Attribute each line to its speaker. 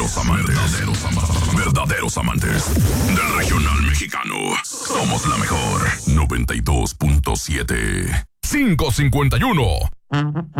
Speaker 1: Verdaderos amantes del regional mexicano. Somos la mejor 92.7. 551.